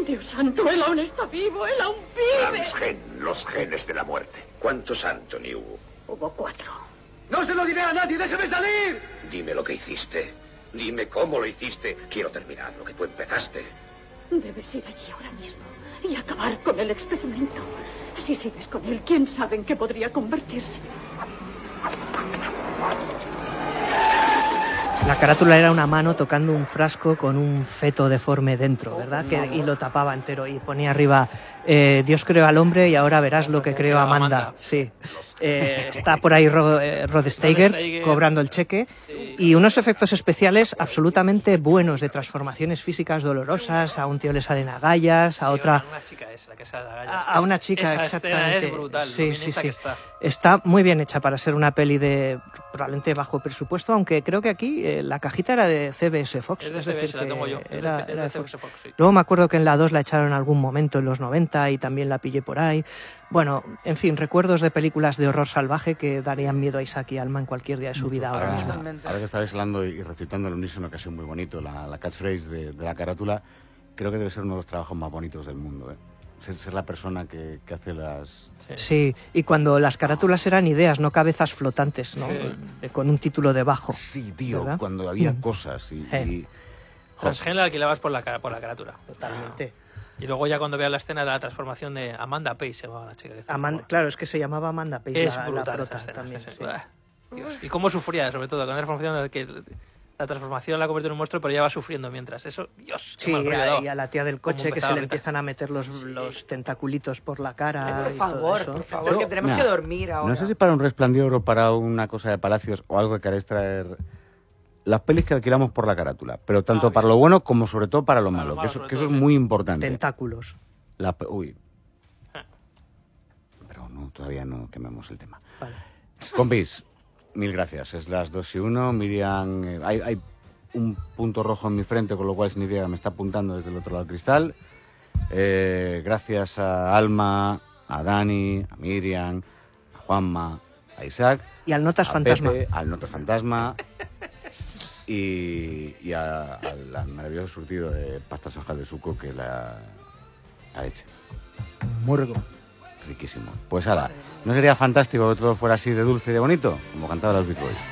Dios santo, él aún está vivo, él aún vive. Los genes de la muerte. ¿Cuántos Anthony hubo? Hubo 4. ¡No se lo diré a nadie! ¡Déjeme salir! Dime lo que hiciste. Dime cómo lo hiciste. Quiero terminar lo que tú empezaste. Debes ir allí ahora mismo y acabar con el experimento. Si sigues con él, quién sabe en qué podría convertirse. La carátula era una mano tocando un frasco con un feto deforme dentro, ¿verdad? Y lo tapaba entero y ponía arriba, Dios creó al hombre y ahora verás lo que creó Amanda. Sí. Está por ahí Rod Steiger cobrando el cheque y unos efectos especiales absolutamente buenos de transformaciones físicas dolorosas. A un tío le salen agallas, a otra... A una chica es la que sale agallas. A una chica, esa exactamente. Escena es brutal. Sí. Está muy bien hecha para ser una peli de probablemente bajo presupuesto, aunque creo que aquí la cajita era de CBS Fox. Es de CBS, la tengo yo. Era de CBS Fox. Fox, sí. Luego me acuerdo que en la 2 la echaron en algún momento en los 90 y también la pillé por ahí. Bueno, en fin, recuerdos de películas de horror salvaje que darían miedo a Isaac y Alma en cualquier día de su vida ahora mismo. Ahora que estabais hablando y recitando el unísono, que ha sido muy bonito, la catchphrase de la carátula, creo que debe ser uno de los trabajos más bonitos del mundo, ¿eh? Ser la persona que hace las... Sí, y cuando las carátulas eran ideas, no cabezas flotantes, ¿no? Sí. Con un título debajo. Sí, tío, ¿verdad? Cuando había cosas y... Transgen la alquilabas por la carátula. Totalmente. Y luego ya cuando veas la escena de la transformación de Amanda Page, se llamaba la chica. Claro, es que se llamaba Amanda Page, es la brutal prota esa escena, también. sí. Sí. Y cómo sufría, sobre todo, con la transformación que la transformación la convierte en un monstruo, pero ella va sufriendo mientras. Eso, Dios, sí, y a la tía del coche que se le empiezan a meter los tentaculitos por la cara. Por favor, que tenemos que dormir ahora. No sé si para un Resplandor o para una cosa de Palacios o algo que queráis traer las pelis que alquilamos por la carátula, pero tanto para lo bueno como sobre todo para lo malo, que eso es muy importante. Tentáculos. Uy. Pero no, todavía no quememos el tema. Vale. Compis, mil gracias. Es las 2:01. Miriam, hay un punto rojo en mi frente, con lo cual significa que me está apuntando desde el otro lado del cristal. Gracias a Alma, a Dani, a Miriam, a Juanma, a Isaac. Y al Notas Fantasma. Pepe, al Notas Fantasma. Y al maravilloso surtido de pasta soja de suco que la ha hecho. Murgo. Riquísimo. Pues ahora, ¿no sería fantástico que todo fuera así de dulce y de bonito? Como cantaban los Beach Boys.